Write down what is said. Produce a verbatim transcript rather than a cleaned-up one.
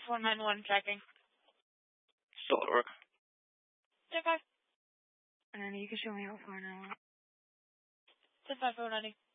four nine one tracking. Still at work. ten five. And then you can show me how far now. ten five four ninety.